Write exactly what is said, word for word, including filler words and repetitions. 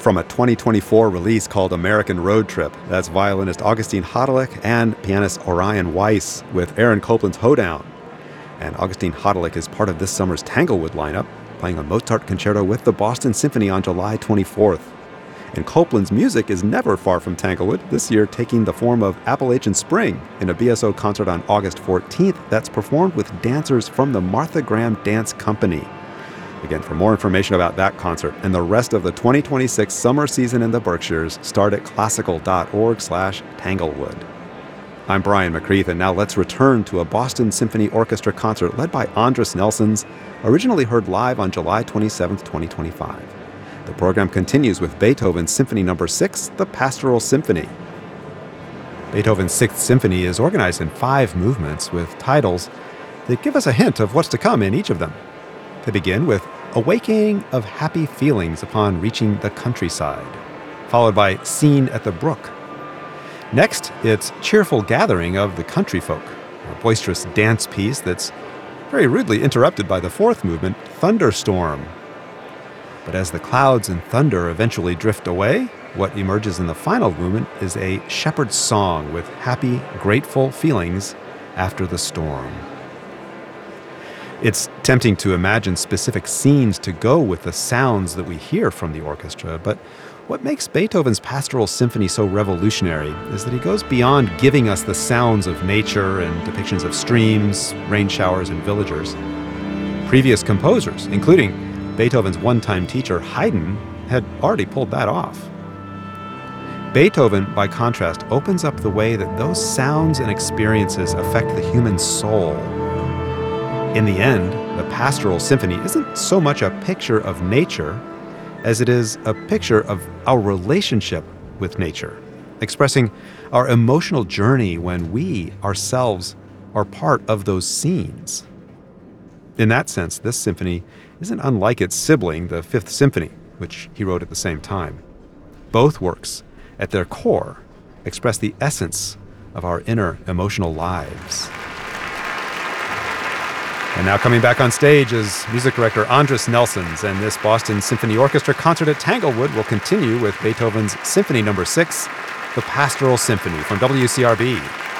from a twenty twenty-four release called American Road Trip. That's violinist Augustine Hodelick and pianist Orion Weiss with Aaron Copland's Hoedown. And Augustine Hodelick is part of this summer's Tanglewood lineup, playing a Mozart concerto with the Boston Symphony on July twenty-fourth. And Copland's music is never far from Tanglewood, this year taking the form of Appalachian Spring in a B S O concert on August fourteenth that's performed with dancers from the Martha Graham Dance Company. Again, for more information about that concert and the rest of the twenty twenty-six summer season in the Berkshires, start at classical.org slash Tanglewood. I'm Brian McCreath, and now let's return to a Boston Symphony Orchestra concert led by Andris Nelsons, originally heard live on July twenty-seventh, twenty twenty-five. The program continues with Beethoven's Symphony Number six, the Pastoral Symphony. Beethoven's Sixth Symphony is organized in five movements with titles that give us a hint of what's to come in each of them. They begin with Awakening of Happy Feelings Upon Reaching the Countryside, followed by Scene at the Brook. Next, it's Cheerful Gathering of the Country Folk, a boisterous dance piece that's very rudely interrupted by the fourth movement, Thunderstorm. But as the clouds and thunder eventually drift away, what emerges in the final movement is a shepherd's song with happy, grateful feelings after the storm. It's tempting to imagine specific scenes to go with the sounds that we hear from the orchestra, but what makes Beethoven's Pastoral Symphony so revolutionary is that he goes beyond giving us the sounds of nature and depictions of streams, rain showers, and villagers. Previous composers, including Beethoven's one-time teacher, Haydn, had already pulled that off. Beethoven, by contrast, opens up the way that those sounds and experiences affect the human soul. In the end, the Pastoral Symphony isn't so much a picture of nature as it is a picture of our relationship with nature, expressing our emotional journey when we ourselves are part of those scenes. In that sense, this symphony isn't unlike its sibling, the Fifth Symphony, which he wrote at the same time. Both works, at their core, express the essence of our inner emotional lives. And now coming back on stage is music director Andris Nelsons, and this Boston Symphony Orchestra concert at Tanglewood will continue with Beethoven's Symphony Number six, the Pastoral Symphony, from W C R B.